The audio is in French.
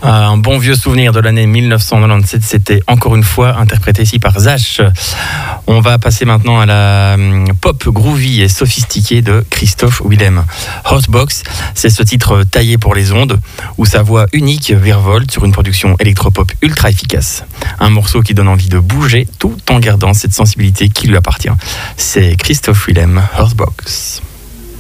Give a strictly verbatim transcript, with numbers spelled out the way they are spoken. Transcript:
Un bon vieux souvenir de l'année mille neuf cent quatre-vingt-dix-sept, c'était encore une fois interprété ici par Zach. On va passer maintenant à la pop groovy et sophistiquée de Christophe Willem. Hotbox, c'est ce titre taillé pour les ondes, où sa voix unique virevolte sur une production électropop ultra efficace. Un morceau qui donne envie de bouger tout en gardant cette sensibilité qui lui appartient. C'est Christophe Willem, Hotbox.